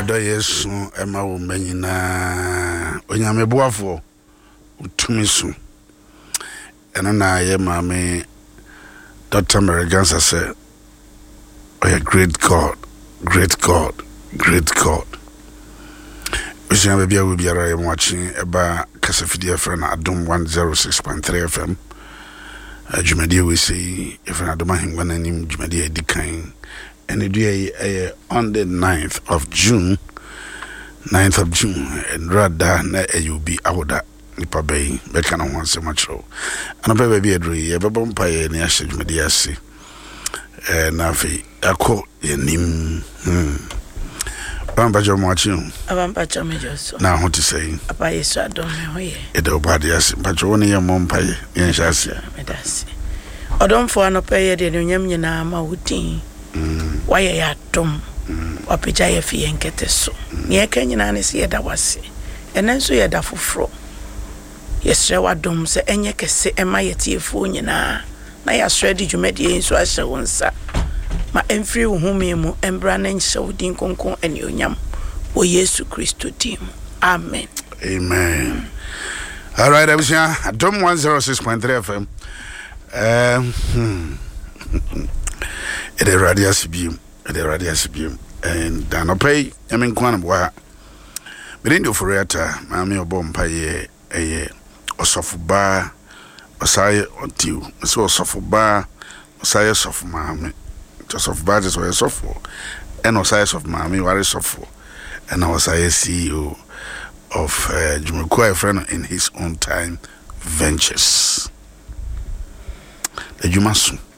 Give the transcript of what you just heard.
Wado yesu ema wo manyina onyame boafo utumisu ena na ye mame Dr. Merigansa said, "Oh, a great God, great God, great God." We see baby will be watching about Kasafidi friend Adom 106.3 FM. Jumadi we see if an Adoma Hingwana name Jumadi Dikain. And it be on the 9th of June, and rather you be out nipa bay bekana wan se macho ana ba baby adri e baba mpaye ne ahye dwumadi ase na fi akọ yanim bamba jomo achi abamba chome joso na ho ti sei apa yesu adom me hoye e do bade ase bacho woni ye mo mpaye ye hye ase medase odom fo anopaye de nyam nyina ma wutin waye ya dom wapeja ye fi enkete so ne ka nyina ne se ye da wase enenso ye da foforo yesre wadom se enye kese ema yetiefo nyina na yasre di dwumadi enso ahye wonsa ma emfiri wo home mu embra na nhye wodin konkon ene onyam o Yesu Kristo dim amen amen. All right, Abisha Adom 106.3 FM the radio sibium and dano pay I mean kwana bwa Birindo Foriata mami obompa ye osofuba osaye ontiu so osofuba osaye sofu mami to sofuba just we sofu and osaye sofu mami wari sofu and osaye CEO of Jumukwa friend in his own time ventures the Jumasu